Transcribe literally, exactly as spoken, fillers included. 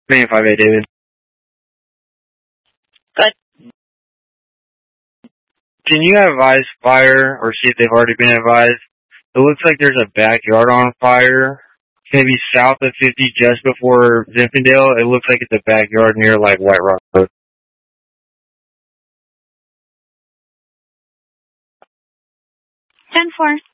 Man five eight, David. Good. Can you advise fire, or see if they've already been advised? It looks like there's a backyard on fire. Maybe south of fifty, just before Zinfandel. It looks like it's a backyard near, like, White Rock Road. ten four.